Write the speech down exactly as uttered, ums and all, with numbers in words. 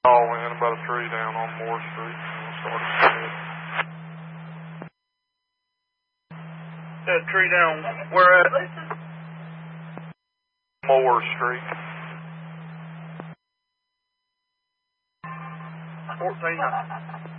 call in about a tree down on Moore Street. We'll start it. That tree down where at? Moore Street. fourteen.